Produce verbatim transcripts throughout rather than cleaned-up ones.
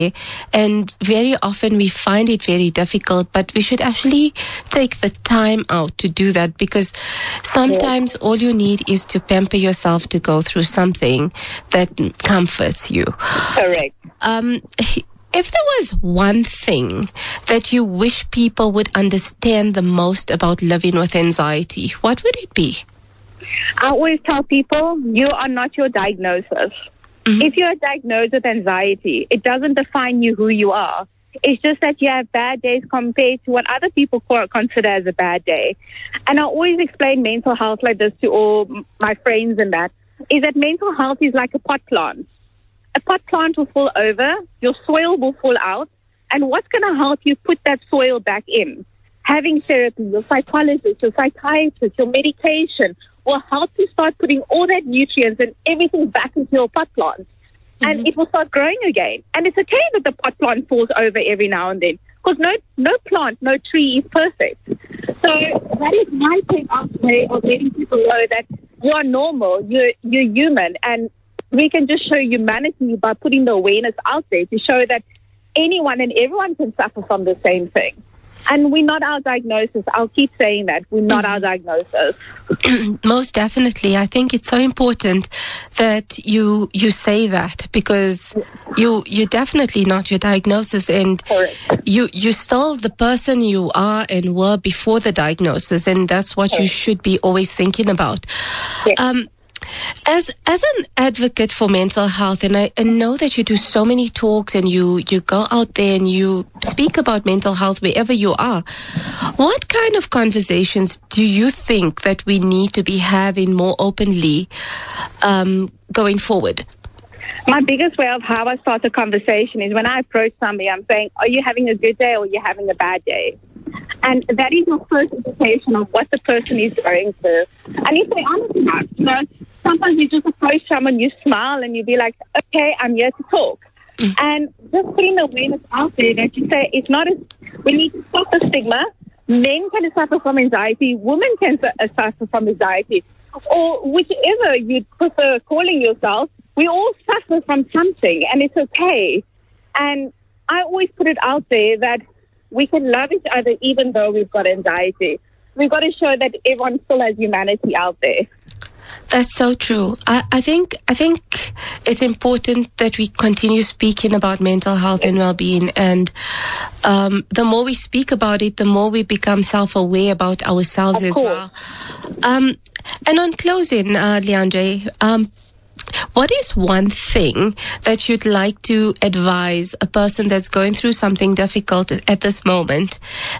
And very often we find it very difficult, but we should actually take the time out to do that, because sometimes all you need is to pamper yourself to go through something that comforts you. Correct. Um, if there was one thing that you wish people would understand the most about living with anxiety, what would it be? I always tell people, you are not your diagnosis. Mm-hmm. If you're diagnosed with anxiety, it doesn't define you who you are. It's just that you have bad days compared to what other people consider as a bad day. And I always explain mental health like this to all my friends, and that is that mental health is like a pot plant. A pot plant will fall over, your soil will fall out, and what's going to help you put that soil back in? Having therapy, your psychologist, your psychiatrist, your medication will help you start putting all that nutrients and everything back into your pot plant. Mm-hmm. And it will start growing again. And it's okay that the pot plant falls over every now and then, because no no plant, no tree is perfect. So that is my way of letting people know that you are normal, you're, you're human, and we can just show humanity by putting the awareness out there to show that anyone and everyone can suffer from the same thing. And we're not our diagnosis. I'll keep saying that. We're not our diagnosis. Most definitely. I think it's so important that you you say that, because you, you're definitely not your diagnosis, and Correct. you, you're still the person you are and were before the diagnosis, and that's what Correct. You should be always thinking about. Yes. Um, As as an advocate for mental health, and I, I know that you do so many talks and you, you go out there and you speak about mental health wherever you are, what kind of conversations do you think that we need to be having more openly um, going forward? My biggest way of how I start a conversation is when I approach somebody, I'm saying, are you having a good day or are you having a bad day? And that is your first indication of what the person is going through. And if they're honest enough, you know, sometimes you just approach someone, you smile, and you be like, okay, I'm here to talk. Mm. And just putting the awareness out there that you say it's not a, we need to stop the stigma. Men can suffer from anxiety, women can suffer from anxiety, or whichever you prefer calling yourself. We all suffer from something, and it's okay. And I always put it out there that we can love each other even though we've got anxiety. We've got to show that everyone still has humanity out there. That's so true. I, I think I think it's important that we continue speaking about mental health and well-being, and um, the more we speak about it, the more we become self-aware about ourselves of as course. well. Um, and on closing, uh, Leandre, um, what is one thing that you'd like to advise a person that's going through something difficult at this moment,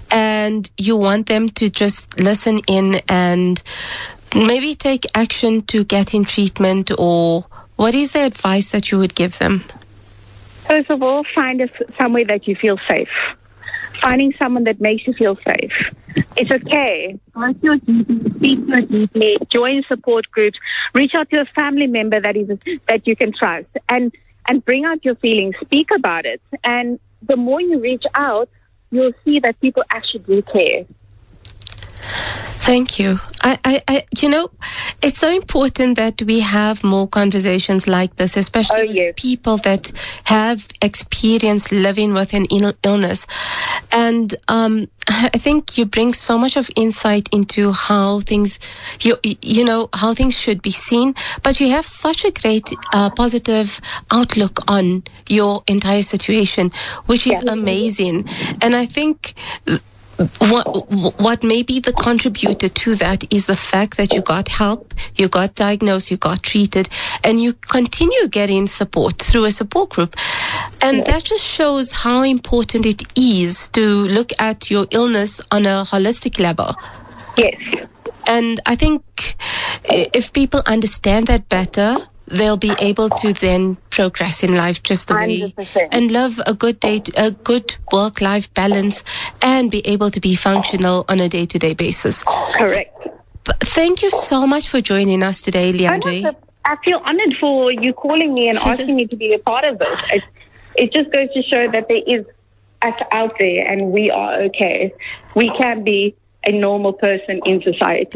and you want them to just listen in and maybe take action to get in treatment, or what is the advice that you would give them? First of all, find a, somewhere that you feel safe. Finding someone that makes you feel safe. It's okay. Go to your G P, speak to a G P, join support groups, reach out to a family member that is that you can trust, and and bring out your feelings. Speak about it. And the more you reach out, you'll see that people actually do care. Thank you. I, I, I, you know, it's so important that we have more conversations like this, especially oh, with yes. people that have experienced living with an Ill- illness. And um, I think you bring so much of insight into how things, you, you know, how things should be seen. But you have such a great uh, positive outlook on your entire situation, which is yeah. amazing. And I think What, what may be the contributor to that is the fact that you got help, you got diagnosed, you got treated, and you continue getting support through a support group. And yes. that just shows how important it is to look at your illness on a holistic level. Yes. And I think if people understand that better, they'll be able to then progress in life just the way one hundred percent. And live a good day, a good work-life balance, and be able to be functional on a day-to-day basis. Correct. But thank you so much for joining us today, Leandre. I feel honored for you calling me and asking me to be a part of this. It, it just goes to show that there is us out there, and we are okay. We can be a normal person in society.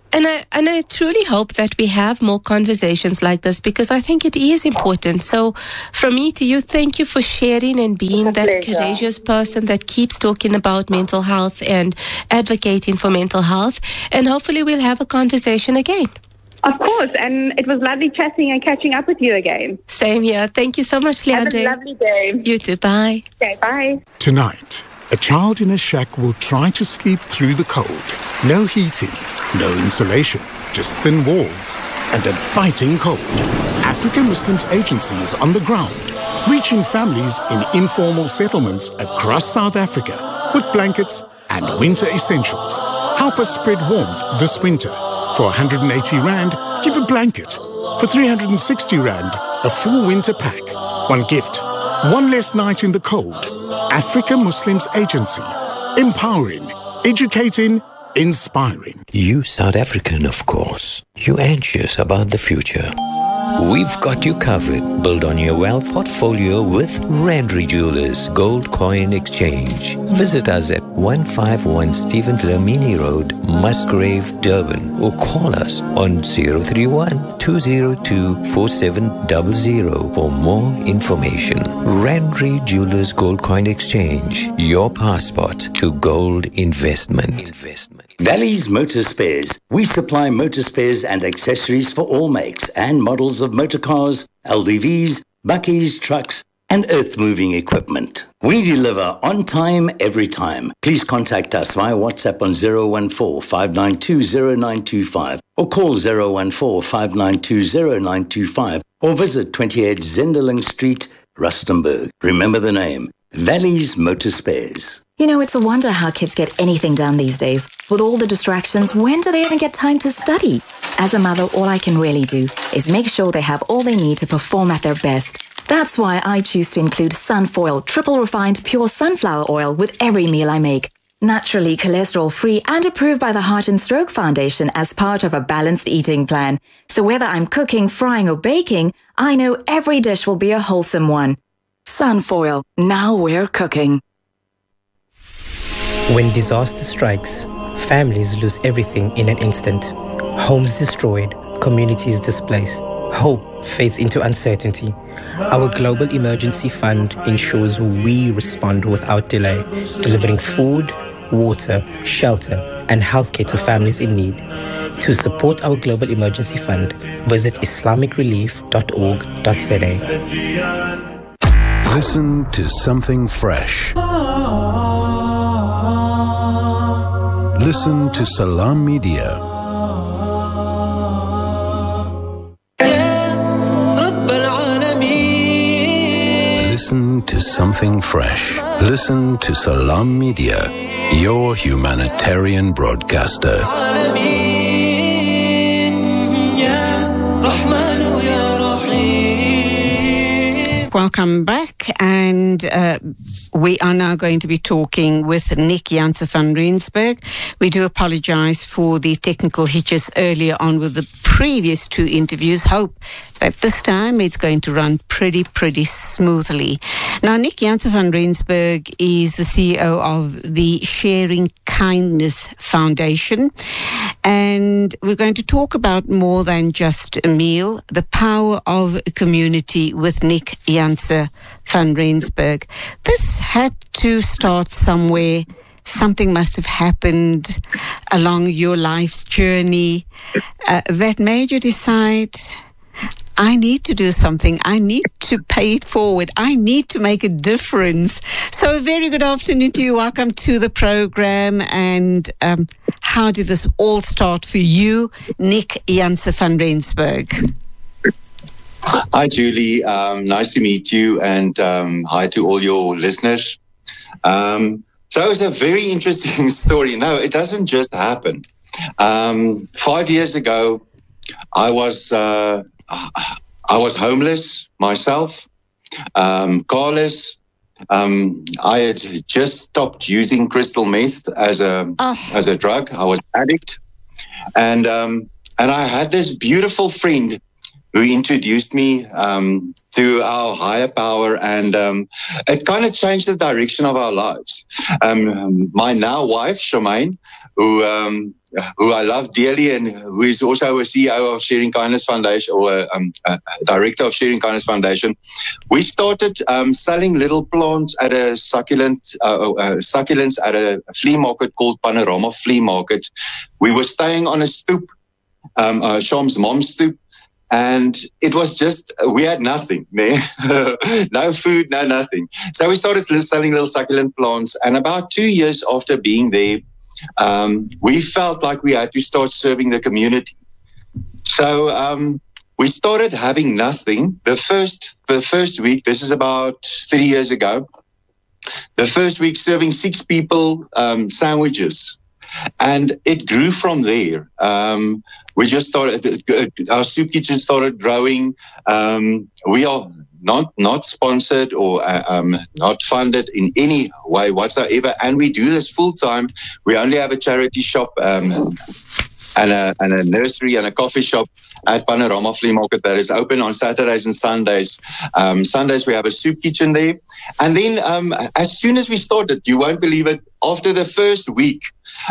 And I and I truly hope that we have more conversations like this, because I think it is important. So from me to you, thank you for sharing and being that pleasure. courageous person that keeps talking about mental health and advocating for mental health. And hopefully we'll have a conversation again. Of course, and it was lovely chatting and catching up with you again. Same here. Thank you so much, Leandre. Have a lovely day. You too. Bye. Okay, bye. Tonight, a child in a shack will try to sleep through the cold. No heating, no insulation, just thin walls and a biting cold. African Muslims Agency is on the ground, reaching families in informal settlements across South Africa with blankets and winter essentials. Help us spread warmth this winter. For one hundred eighty rand, give a blanket. For three hundred sixty rand, a full winter pack. One gift, one less night in the cold. Africa Muslims Agency. Empowering, educating, inspiring. You South African, of course. You anxious about the future. We've got you covered. Build on your wealth portfolio with Randry Jewelers Gold Coin Exchange. Visit us at one fifty-one Stephen Dlamini Road, Musgrave, Durban, or call us on zero three one, two zero two, four seven zero zero for more information. Randry Jewelers Gold Coin Exchange, your passport to gold investment. Investment. Valley's Motor Spares. We supply motor spares and accessories for all makes and models of motor cars, L D Vs, bakkies, trucks, and earth-moving equipment. We deliver on time, every time. Please contact us via WhatsApp on zero one four, five nine two, zero nine two five or call zero one four, five nine two, zero nine two five or visit twenty-eight Zenderling Street, Rustenburg. Remember the name, Valley's Motor Spares. You know, it's a wonder how kids get anything done these days. With all the distractions, when do they even get time to study? As a mother, all I can really do is make sure they have all they need to perform at their best. That's why I choose to include Sunfoil triple refined pure sunflower oil with every meal I make. Naturally cholesterol-free and approved by the Heart and Stroke Foundation as part of a balanced eating plan. So whether I'm cooking, frying or baking, I know every dish will be a wholesome one. Sunfoil, now we're cooking. When disaster strikes, families lose everything in an instant. Homes destroyed, communities displaced. Hope fades into uncertainty. Our Global Emergency Fund ensures we respond without delay, delivering food, water, shelter, and healthcare to families in need. To support our Global Emergency Fund, visit islamic relief dot org dot z a. Listen to something fresh. Listen to Salam Media. Listen to something fresh. Listen to Salam Media, your humanitarian broadcaster. Welcome back, and uh, we are now going to be talking with Nick Janse van Rensburg. We do apologize for the technical hitches earlier on with the previous two interviews. Hope that this time it's going to run pretty, pretty smoothly. Now, Nick Janse van Rensburg is the C E O of the Sharing Kindness Foundation, and we're going to talk about more than just a meal, the power of a community with Nick Janse van Rensburg. This had to start somewhere. Something must have happened along your life's journey uh, that made you decide, I need to do something. I need to pay it forward. I need to make a difference. So a very good afternoon to you. Welcome to the program. And um, how did this all start for you, Nick Janse van Rensburg? Hi, Julie. Um, nice to meet you. And um, hi to all your listeners. Um, so it was a very interesting story. No, it doesn't just happen. Um, five years ago, I was... Uh, I was homeless myself, um, carless. Um, I had just stopped using crystal meth as a oh. as a drug. I was an addict, and um, and I had this beautiful friend who introduced me um, to our higher power, and um, it kind of changed the direction of our lives. Um, my now wife, Shemaine, who um, who I love dearly, and who is also a C E O of Sharing Kindness Foundation, or um, a director of Sharing Kindness Foundation, we started um, selling little plants at a succulent uh, uh, succulents at a flea market called Panorama Flea Market. We were staying on a stoop, um, uh, Sham's mom's stoop. And it was just, we had nothing, man. No food, no nothing. So we started selling little succulent plants. And about two years after being there, um, we felt like we had to start serving the community. So um, we started having nothing. The first, the first week, this is about three years ago, the first week serving six people um, sandwiches. And it grew from there. Um, we just started, our soup kitchen started growing. Um, we are not not sponsored or uh, um, not funded in any way whatsoever. And we do this full time. We only have a charity shop um, and, a, and a nursery and a coffee shop at Panorama Flea Market that is open on Saturdays and Sundays. Um, Sundays we have a soup kitchen there. And then um, as soon as we started, you won't believe it, after the first week,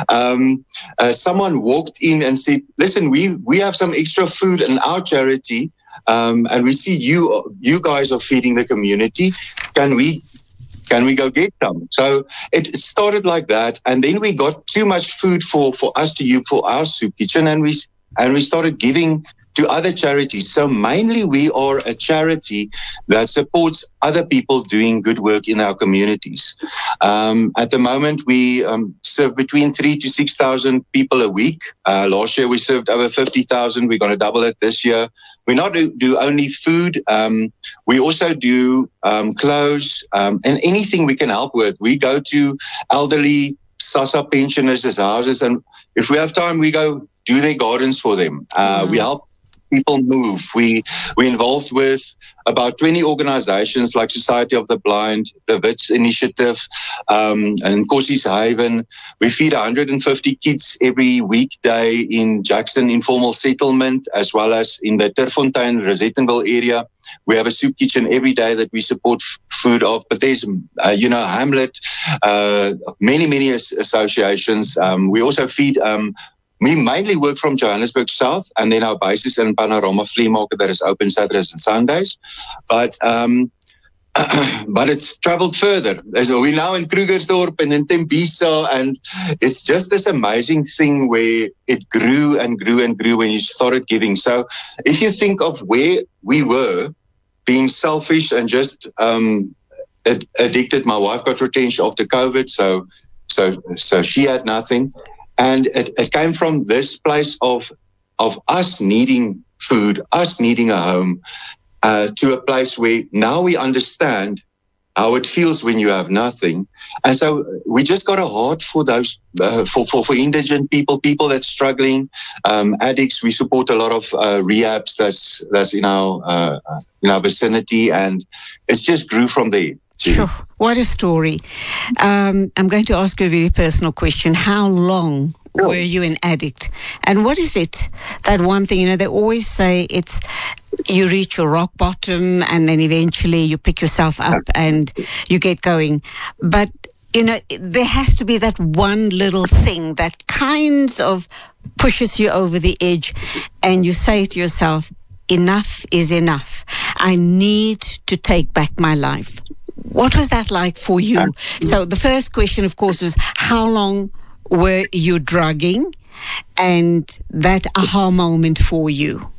um, uh, someone walked in and said, listen, we, we have some extra food in our charity, um, and we see you you guys are feeding the community. Can we Can we go get some? So it started like that. And then we got too much food for, for us to use for our soup kitchen, and we and we started giving to other charities. So mainly we are a charity that supports other people doing good work in our communities. Um, at the moment, we um, serve between three to six thousand people a week. Uh, last year, we served over fifty thousand. We're going to double it this year. We not do, do only food. Um, we also do um, clothes um, and anything we can help with. We go to elderly SASSA pensioners' houses, and if we have time, we go do their gardens for them. Uh, mm-hmm. We help people move. We we involved with about twenty organizations like Society of the Blind, the Wits Initiative, um, and Kossies Haven. We feed one hundred fifty kids every weekday in Jackson Informal Settlement, as well as in the Terfontein, Rosettenville area. We have a soup kitchen every day that we support f- food of. But there's, uh, you know, Hamlet, uh, many, many as- associations. Um, we also feed um, We mainly work from Johannesburg South, and then our base is in Panorama Flea Market that is open Saturdays and Sundays. But um, but it's traveled further. So we're now in Krugersdorp and in Tembisa, and it's just this amazing thing where it grew and grew and grew when you started giving. So if you think of where we were, being selfish and just um, ad- addicted, my wife got retrenched after COVID, so so so she had nothing. And it, it came from this place of of us needing food, us needing a home, uh, to a place where now we understand how it feels when you have nothing. And so we just got a heart for those, uh, for, for, for indigent people, people that's struggling, um, addicts. We support a lot of uh, rehabs that's, that's in our, uh, in our vicinity, and it just grew from there. Sure. What a story. Um, I'm going to ask you a very personal question. How long were you an addict? And what is it, that one thing, you know, they always say it's, you reach your rock bottom and then eventually you pick yourself up and you get going. But, you know, there has to be that one little thing that kind of pushes you over the edge, and you say to yourself, enough is enough. I need to take back my life. What was that like for you? So the first question, of course, was how long were you drugging, and that aha moment for you?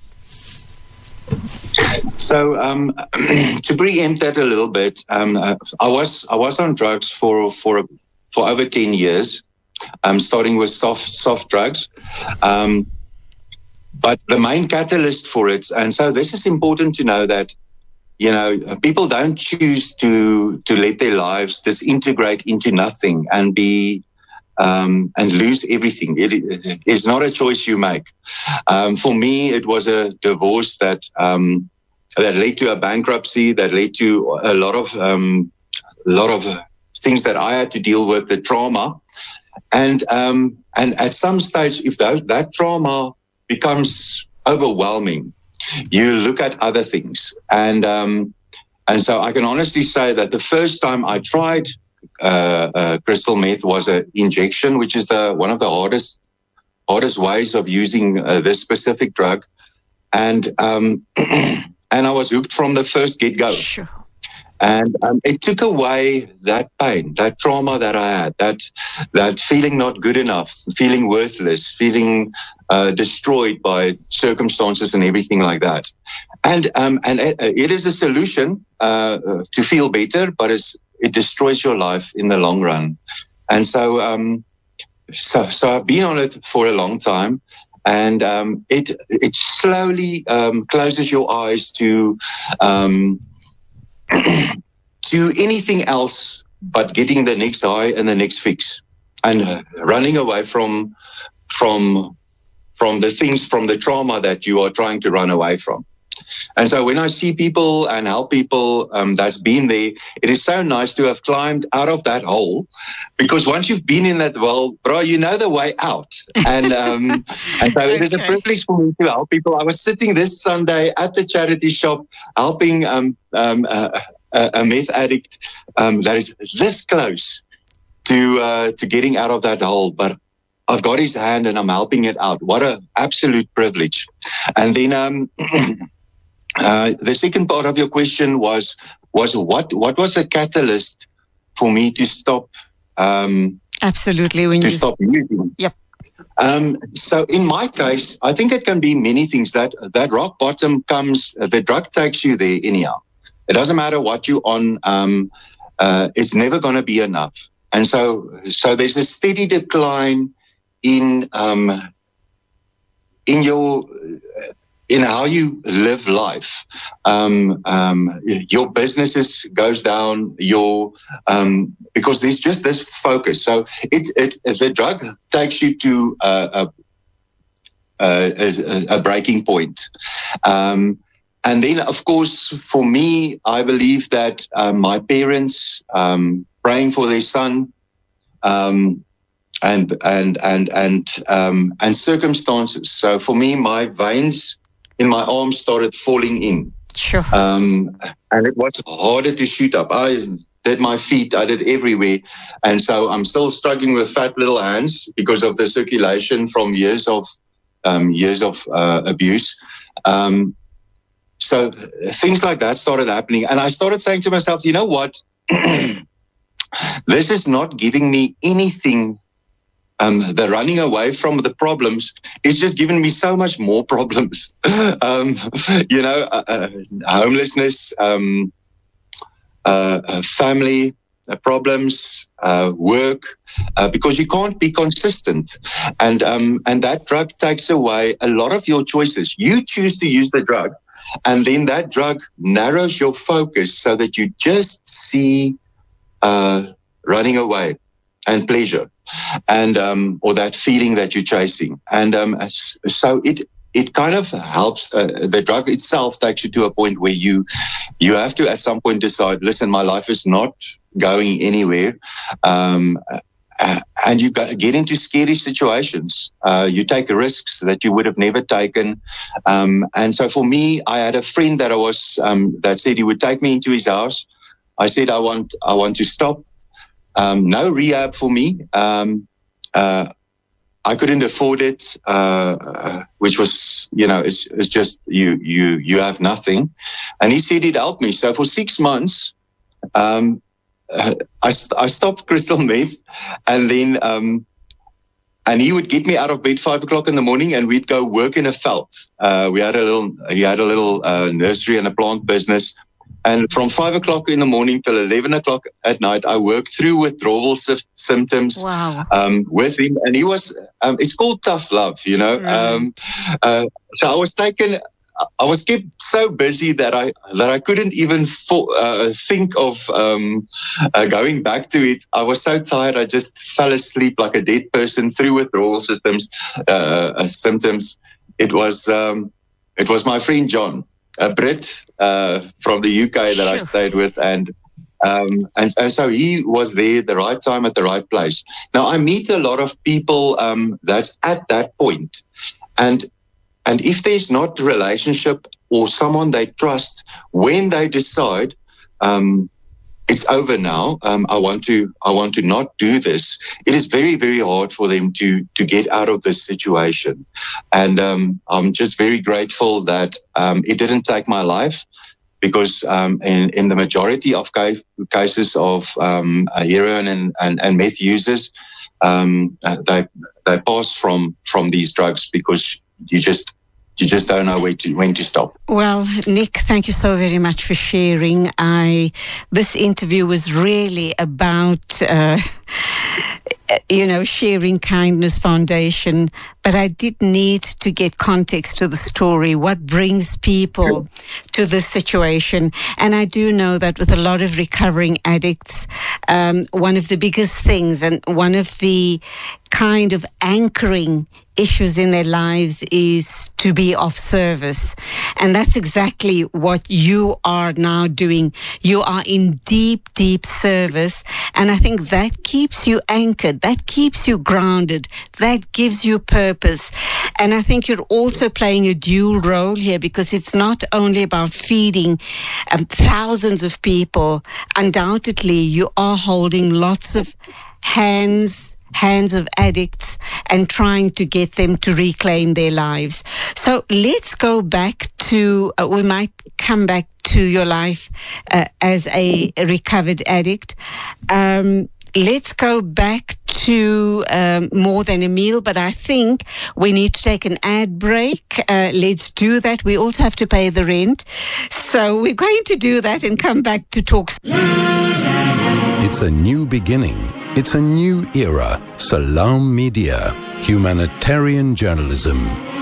So um, to preempt that a little bit, um, I was I was on drugs for for for over ten years. Um, starting with soft soft drugs. Um, but the main catalyst for it, and so this is important to know that, you know, people don't choose to to let their lives disintegrate into nothing and be um, and lose everything. It, it is not a choice you make. Um, for me, it was a divorce that um, that led to a bankruptcy, that led to a lot of um, a lot of things that I had to deal with, the trauma, and um, and at some stage, if that, that trauma becomes overwhelming, you look at other things, and um, And so I can honestly say that the first time I tried uh, uh, crystal meth was an injection, which is the one of the hardest hardest ways of using uh, this specific drug. And um, and I was hooked from the first get-go. Sure. And um, it took away that pain, that trauma that I had, that that feeling not good enough, feeling worthless, feeling uh, destroyed by circumstances and everything like that. And um, and it, it is a solution uh, to feel better, but it's, it destroys your life in the long run. And so, um, so, so I've been on it for a long time. And um, it it slowly um, closes your eyes to um, to anything else but getting the next high and the next fix, and uh, running away from from from the things, from the trauma that you are trying to run away from. And so when I see people and help people um, that's been there, it is so nice to have climbed out of that hole, because once you've been in that well, bro, you know the way out. And um, and so okay. It is a privilege for me to help people. I was sitting this Sunday at the charity shop helping um, um, uh, a, a meth addict um, that is this close to uh, to getting out of that hole, but I've got his hand and I'm helping it out. What an absolute privilege. And then um, uh, the second part of your question was was what what was the catalyst for me to stop? Um, Absolutely, when to you stop using. Yep. Um, so in my case, I think it can be many things. That that rock bottom comes. The drug takes you there anyhow. It doesn't matter what you're on. Um, uh, it's never going to be enough. And so so there's a steady decline in um, in your in how you live life. Um, um, your businesses goes down. Your um, because there's just this focus. So it it the drug takes you to a a, a, a breaking point. Um, and then, of course, for me, I believe that uh, my parents um, praying for their son. Um, and and and and um, and circumstances. So for me, my veins in my arms started falling in. Sure. Um, and it was harder to shoot up. I did my feet, I did everywhere. And so I'm still struggling with fat little hands because of the circulation from years of um, years of uh, abuse. Um, so things like that started happening. And I started saying to myself, you know what? This is not giving me anything. Um, the running away from the problems is just giving me so much more problems. um, you know, uh, uh, homelessness, um, uh, uh, family uh, problems, uh, work, uh, because you can't be consistent. And um, and that drug takes away a lot of your choices. You choose to use the drug, and then that drug narrows your focus so that you just see uh, running away and pleasure, and um, or that feeling that you're chasing. And um, so it it kind of helps. Uh, the drug itself takes you to a point where you you have to at some point decide, listen, my life is not going anywhere. Um, uh, and you get into scary situations. Uh, you take risks that you would have never taken. Um, and so for me, I had a friend that I was um, that said he would take me into his house. I said, I want I want to stop. Um, no rehab for me. Um, uh, I couldn't afford it, uh, which was, you know, it's, it's just you, you, you have nothing. And he said he'd help me. So for six months, um, uh, I, I stopped crystal meth, and then, um, and he would get me out of bed five o'clock in the morning, and we'd go work in a veld. Uh, we had a little, he had a little uh, nursery and a plant business. And from five o'clock in the morning till eleven o'clock at night, I worked through withdrawal sy- symptoms wow. um, with him. And he was, um, it's called tough love, you know. Right. Um, uh, so I was taken, I was kept so busy that I that I couldn't even fo- uh, think of um, uh, going back to it. I was so tired, I just fell asleep like a dead person through withdrawal systems, uh, uh, symptoms. It was, um, it was my friend John, a Brit uh, from the U K that sure. I stayed with, and, um, and and so he was there at the right time at the right place. Now I meet a lot of people um, that's at that point, and and if there's not a relationship or someone they trust when they decide um, it's over now. Um, I want to, I want to not do this. It is very, very hard for them to to get out of this situation, and um, I'm just very grateful that um, it didn't take my life, because um, in in the majority of ca- cases of um, heroin and, and and meth users, um, they they pass from from these drugs because you just. You just don't know where to, when to stop. Well, Nick, thank you so very much for sharing. I this interview was really about, uh, you know, Sharing Kindness Foundation, but I did need to get context to the story, what brings people to this situation. And I do know that with a lot of recovering addicts, um, one of the biggest things and one of the kind of anchoring issues in their lives is to be of service. And that's exactly what you are now doing. You are in deep, deep service. And I think that keeps you anchored. That keeps you grounded. That gives you purpose. And I think you're also playing a dual role here, because it's not only about feeding um, thousands of people. Undoubtedly, you are holding lots of hands hands of addicts and trying to get them to reclaim their lives. So let's go back to, uh, we might come back to your life uh, as a recovered addict. Um, let's go back to um, More Than a Meal, but I think we need to take an ad break. Uh, let's do that. We also have to pay the rent. So we're going to do that and come back to talk. It's a new beginning. It's a new era. Salam Media, humanitarian journalism.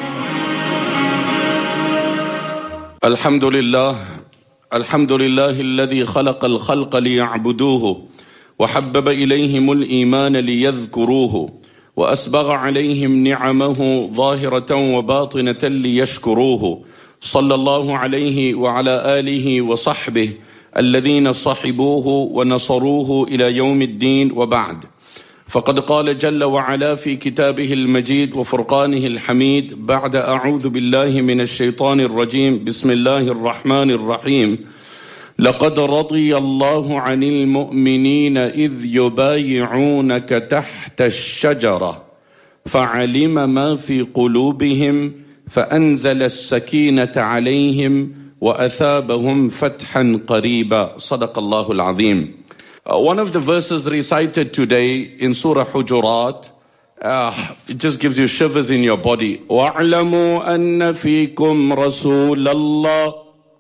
Alhamdulillah, Alhamdulillah, alladhi khalaqa al-khalqa liya'buduhu wa habbaba ilayhim al-iman liyadhkuruhu wa asbagha alayhim ni'amahu zahiratan wa batinatan liyashkuruhu. Sallallahu alayhi wa ala alihi wa sahbihi الذين صحبوه ونصروه إلى يوم الدين وبعد. فقد قال جل وعلا في كتابه المجيد وفرقانه الحميد بعد أعوذ بالله من الشيطان الرجيم بسم الله الرحمن الرحيم لقد رضي الله عن المؤمنين إذ يبايعونك تحت الشجرة فعلم ما في قلوبهم فأنزل السكينة عليهم وَأَثَابَهُمْ فَتْحًا قَرِيبًا. صدق الله العظيم. Uh, one of the verses recited today in Surah Hujurat, uh, it just gives you shivers in your body. وَاعْلَمُوا أَنَّ فِيكُمْ رَسُولَ اللَّهِ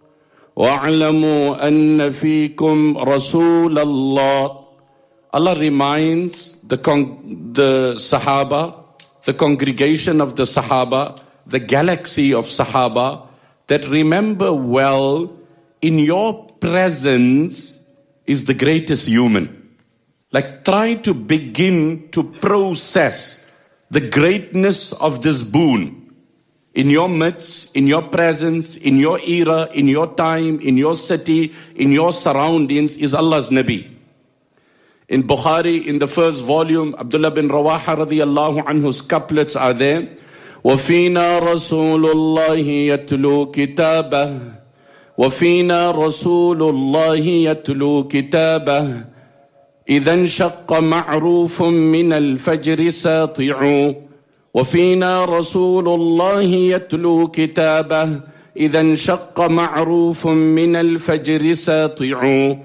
وَاعْلَمُوا أَنَّ فِيكُمْ رَسُولَ اللَّهِ. Allah reminds the, con- the Sahaba, the congregation of the Sahaba, the galaxy of Sahaba, that remember well, in your presence is the greatest human. Like, try to begin to process the greatness of this boon. In your midst, in your presence, in your era, in your time, in your city, in your surroundings is Allah's Nabi. In Bukhari, in the first volume, Abdullah bin Rawaha radiyallahu anhu's couplets are there. وفينا رسول الله يتلو كتابه وفينا رسول الله يتلو كتابه إذا انشق معروف من الفجر ساطع وفينا رسول الله يتلو كتابه إذا انشق معروف من الفجر ساطع